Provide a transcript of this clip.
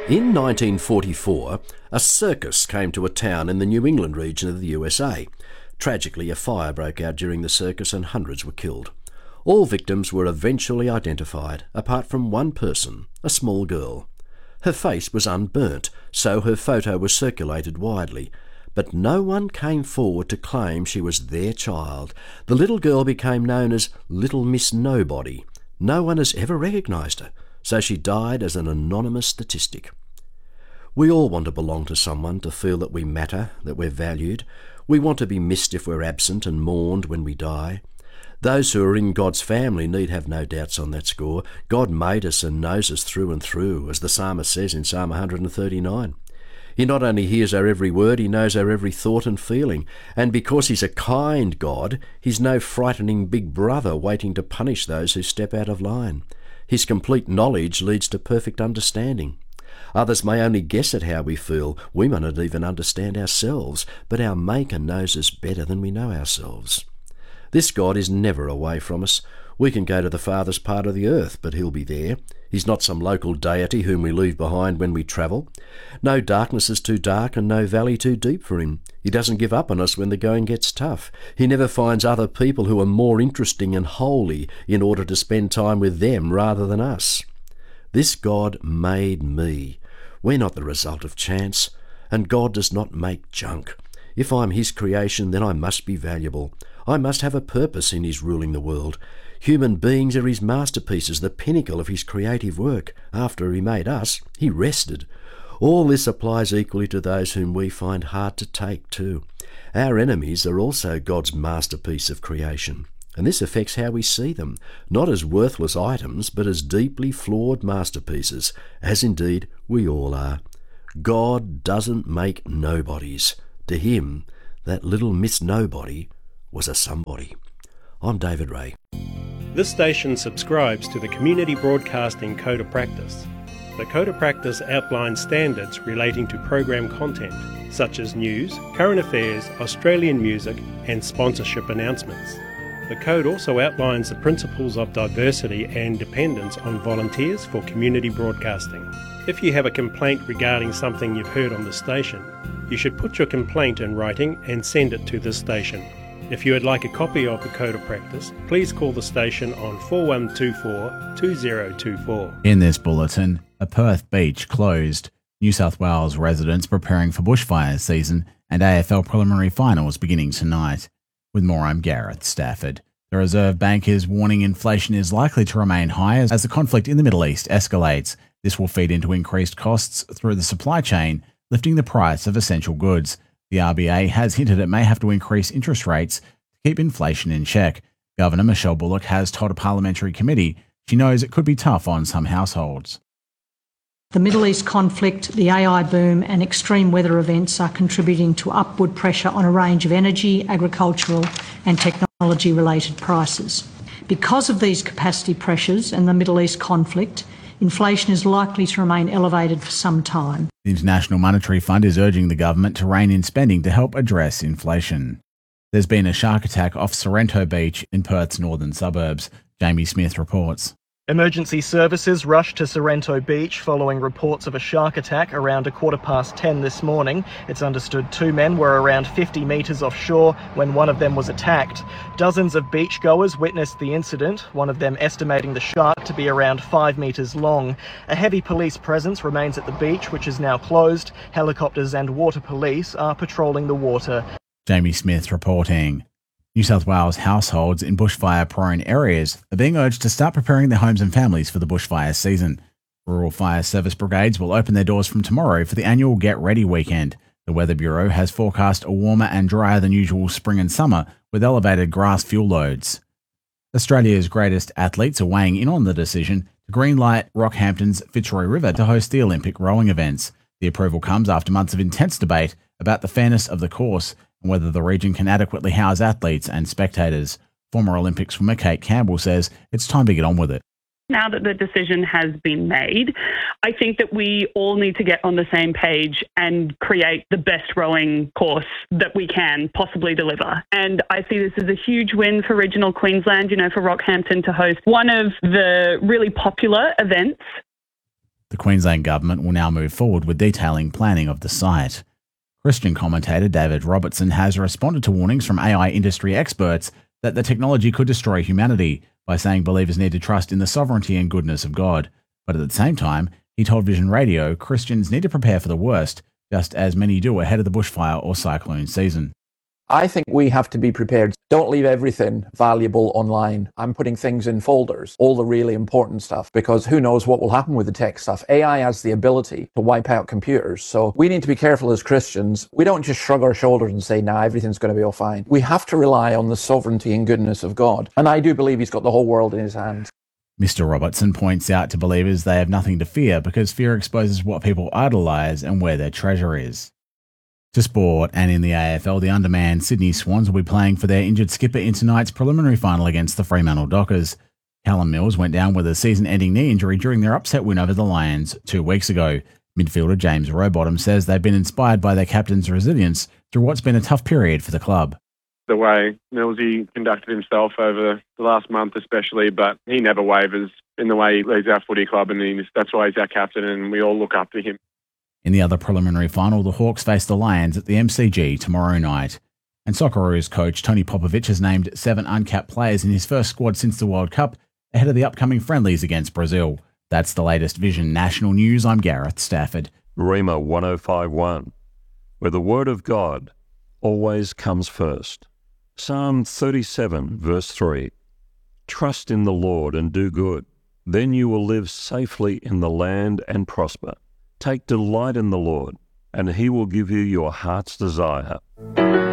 In 1944, a circus came to a town in the New England region of the USA. Tragically, a fire broke out during the circus and hundreds were killed. All victims were eventually identified, apart from one person, a small girl. Her face was unburnt, so her photo was circulated widely. But no one came forward to claim she was their child. The little girl became known as Little Miss Nobody. No one has ever recognised her, so she died as an anonymous statistic. We all want to belong to someone, to feel that we matter, that we're valued. We want to be missed if we're absent and mourned when we die. Those who are in God's family need have no doubts on that score. God made us and knows us through and through, as the psalmist says in Psalm 139. He not only hears our every word, he knows our every thought and feeling. And because he's a kind God, he's no frightening big brother waiting to punish those who step out of line. His complete knowledge leads to perfect understanding. Others may only guess at how we feel. We may not even understand ourselves, but our Maker knows us better than we know ourselves. This God is never away from us. We can go to the farthest part of the earth, but he'll be there. He's not some local deity whom we leave behind when we travel. No darkness is too dark and no valley too deep for him. He doesn't give up on us when the going gets tough. He never finds other people who are more interesting and holy in order to spend time with them rather than us. This God made me. We're not the result of chance, and God does not make junk. If I'm his creation, then I must be valuable. I must have a purpose in his ruling the world. Human beings are his masterpieces, the pinnacle of his creative work. After he made us, he rested. All this applies equally to those whom we find hard to take too. Our enemies are also God's masterpiece of creation. And this affects how we see them, not as worthless items, but as deeply flawed masterpieces, as indeed we all are. God doesn't make nobodies. To him, that little Miss Nobody was a somebody. I'm David Ray. This station subscribes to the Community Broadcasting Code of Practice. The Code of Practice outlines standards relating to program content, such as news, current affairs, Australian music, and sponsorship announcements. The Code also outlines the principles of diversity and dependence on volunteers for community broadcasting. If you have a complaint regarding something you've heard on the station, you should put your complaint in writing and send it to this station. If you would like a copy of the Code of Practice, please call the station on 4124 2024. In this bulletin, a Perth beach closed, New South Wales residents preparing for bushfire season, and AFL preliminary finals beginning tonight. With more, I'm Gareth Stafford. The Reserve Bank is warning inflation is likely to remain high as the conflict in the Middle East escalates. This will feed into increased costs through the supply chain, lifting the price of essential goods. The RBA has hinted it may have to increase interest rates to keep inflation in check. Governor Michelle Bullock has told a parliamentary committee she knows it could be tough on some households. The Middle East conflict, the AI boom and extreme weather events are contributing to upward pressure on a range of energy, agricultural and technology-related prices. Because of these capacity pressures and the Middle East conflict, inflation is likely to remain elevated for some time. The International Monetary Fund is urging the government to rein in spending to help address inflation. There's been a shark attack off Sorrento Beach in Perth's northern suburbs. Jamie Smith reports. Emergency services rushed to Sorrento Beach following reports of a shark attack around 10:15 this morning. It's understood 2 men were around 50 metres offshore when one of them was attacked. Dozens of beachgoers witnessed the incident, one of them estimating the shark to be around 5 metres long. A heavy police presence remains at the beach, which is now closed. Helicopters and water police are patrolling the water. Jamie Smith reporting. New South Wales households in bushfire-prone areas are being urged to start preparing their homes and families for the bushfire season. Rural fire service brigades will open their doors from tomorrow for the annual Get Ready weekend. The Weather Bureau has forecast a warmer and drier than usual spring and summer with elevated grass fuel loads. Australia's greatest athletes are weighing in on the decision to greenlight Rockhampton's Fitzroy River to host the Olympic rowing events. The approval comes after months of intense debate about the fairness of the course and whether the region can adequately house athletes and spectators. Former Olympic swimmer Kate Campbell says it's time to get on with it. Now that the decision has been made, I think that we all need to get on the same page and create the best rowing course that we can possibly deliver. And I see this as a huge win for regional Queensland, for Rockhampton to host one of the really popular events. The Queensland Government will now move forward with detailing planning of the site. Christian commentator David Robertson has responded to warnings from AI industry experts that the technology could destroy humanity by saying believers need to trust in the sovereignty and goodness of God. But at the same time, he told Vision Radio Christians need to prepare for the worst, just as many do ahead of the bushfire or cyclone season. I think we have to be prepared. Don't leave everything valuable online. I'm putting things in folders, all the really important stuff, because who knows what will happen with the tech stuff. AI has the ability to wipe out computers. So we need to be careful as Christians. We don't just shrug our shoulders and say, nah, everything's going to be all fine. We have to rely on the sovereignty and goodness of God. And I do believe he's got the whole world in his hands. Mr. Robertson points out to believers they have nothing to fear because fear exposes what people idolise and where their treasure is. To sport, and in the AFL, the undermanned Sydney Swans will be playing for their injured skipper in tonight's preliminary final against the Fremantle Dockers. Callum Mills went down with a season-ending knee injury during their upset win over the Lions 2 weeks ago. Midfielder James Rowbottom says they've been inspired by their captain's resilience through what's been a tough period for the club. The way Millsy conducted himself over the last month especially, but he never wavers in the way he leads our footy club, and that's why he's our captain and we all look up to him. In the other preliminary final, the Hawks face the Lions at the MCG tomorrow night. And Socceroos coach Tony Popovic has named 7 uncapped players in his first squad since the World Cup ahead of the upcoming friendlies against Brazil. That's the latest Vision National News. I'm Gareth Stafford. Rhema 1051, where the word of God always comes first. Psalm 37, verse 3. Trust in the Lord and do good. Then you will live safely in the land and prosper. Take delight in the Lord, and he will give you your heart's desire.